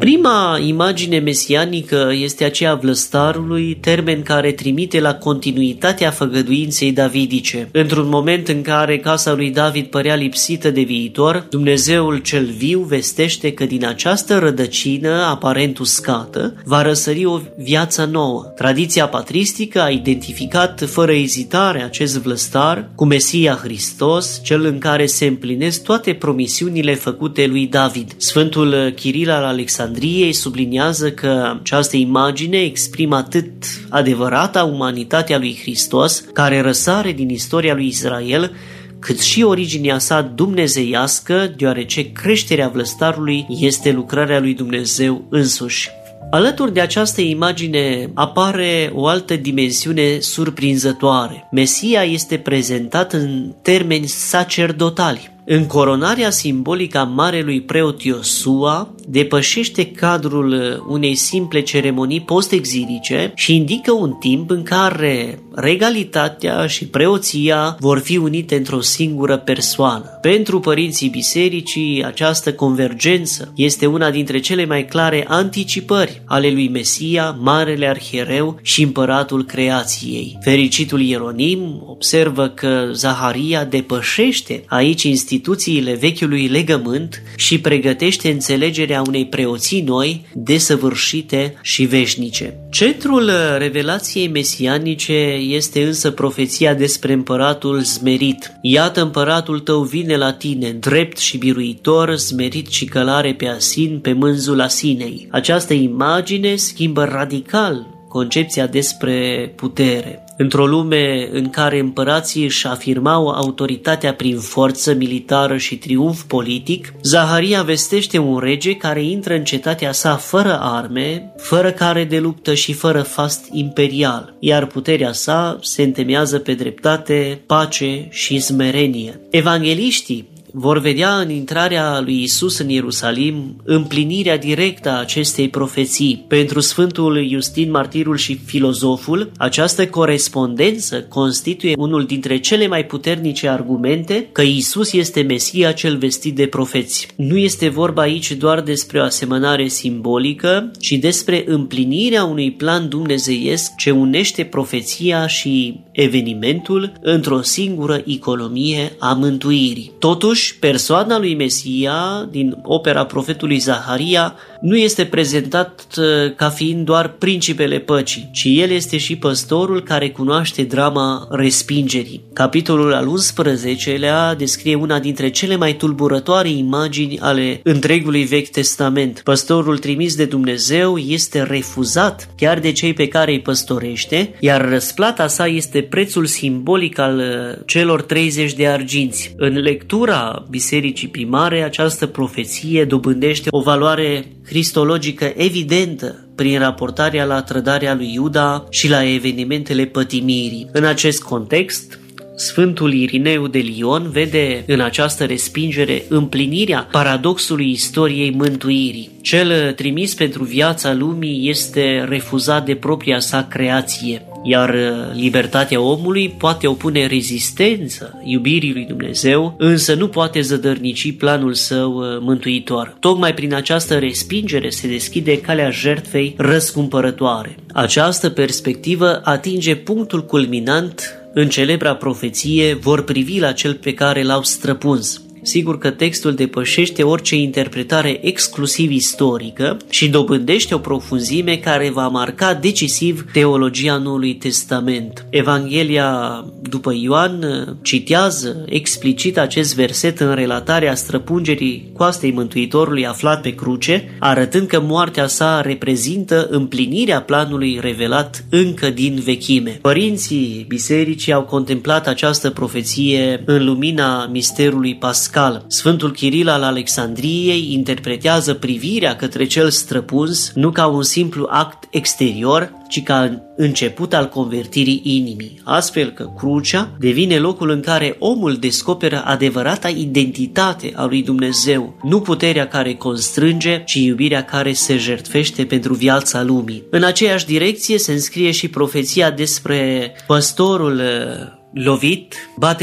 Prima imagine mesianică este aceea vlăstarului, termen care trimite la continuitatea făgăduinței davidice. Într-un moment în care casa lui David părea lipsită de viitor, Dumnezeul cel viu vestește că din această rădăcină aparent uscată va răsări o viață nouă. Tradiția patristică a identificat fără ezitare acest vlăstar cu Mesia Hristos, cel în care se împlinesc toate promisiunile făcute lui David. Sfântul Chiril al Alexandriei subliniază că această imagine exprimă atât adevărata umanitatea lui Hristos, care răsare din istoria lui Israel, cât și originea sa dumnezeiască, deoarece creșterea vlăstarului este lucrarea lui Dumnezeu însuși. Alături de această imagine apare o altă dimensiune surprinzătoare. Mesia este prezentat în termeni sacerdotali. Încoronarea simbolică a marelui preot Iosua depășește cadrul unei simple ceremonii post-exilice și indică un timp în care regalitatea și preoția vor fi unite într-o singură persoană. Pentru părinții bisericii, această convergență este una dintre cele mai clare anticipări ale lui Mesia, marele arhiereu și împăratul creației. Fericitul Ieronim observă că Zaharia depășește aici instituțiile vechiului legământ și pregătește înțelegerea unei preoții noi, desăvârșite și veșnice. Centrul revelației mesianice este însă profeția despre împăratul smerit. Iată, împăratul tău vine la tine, drept și biruitor, smerit și călare pe asin, pe mânzul asinei. Această imagine schimbă radical concepția despre putere. Într-o lume în care împărații își afirmau autoritatea prin forță militară și triumf politic, Zaharia vestește un rege care intră în cetatea sa fără arme, fără care de luptă și fără fast imperial, iar puterea sa se întemeiază pe dreptate, pace și smerenie. Evangeliștii vor vedea în intrarea lui Isus în Ierusalim împlinirea directă a acestei profeții. Pentru Sfântul Iustin Martirul și filozoful, această corespondență constituie unul dintre cele mai puternice argumente că Isus este Mesia cel vestit de profeți. Nu este vorba aici doar despre o asemănare simbolică, ci despre împlinirea unui plan dumnezeiesc ce unește profeția și evenimentul într-o singură economie a mântuirii. Totuși, persoana lui Mesia din opera profetului Zaharia nu este prezentat ca fiind doar principele păcii, ci el este și păstorul care cunoaște drama respingerii. Capitolul al 11-lea descrie una dintre cele mai tulburătoare imagini ale întregului Vechi Testament. Păstorul trimis de Dumnezeu este refuzat chiar de cei pe care îi păstorește, iar răsplata sa este prețul simbolic al celor 30 de arginți. În lectura bisericii primare, această profeție dobândește o valoare cristologică evidentă prin raportarea la trădarea lui Iuda și la evenimentele pătimirii. În acest context, Sfântul Irineu de Lion vede în această respingere împlinirea paradoxului istoriei mântuirii. Cel trimis pentru viața lumii este refuzat de propria sa creație, iar libertatea omului poate opune rezistență iubirii lui Dumnezeu, însă nu poate zădărnici planul său mântuitor. Tocmai prin această respingere se deschide calea jertfei răscumpărătoare. Această perspectivă atinge punctul culminant în celebra profeție: vor privi la cel pe care l-au străpuns. Sigur că textul depășește orice interpretare exclusiv istorică și dobândește o profunzime care va marca decisiv teologia Noului Testament. Evanghelia după Ioan citează explicit acest verset în relatarea străpungerii coastei Mântuitorului aflat pe cruce, arătând că moartea sa reprezintă împlinirea planului revelat încă din vechime. Părinții bisericii au contemplat această profeție în lumina misterului pascal. Sfântul Chiril al Alexandriei interpretează privirea către cel străpuns nu ca un simplu act exterior, ci ca început al convertirii inimii, astfel că crucea devine locul în care omul descoperă adevărata identitate a lui Dumnezeu, nu puterea care constrânge, ci iubirea care se jertfește pentru viața lumii. În aceeași direcție se înscrie și profeția despre păstorul lovit,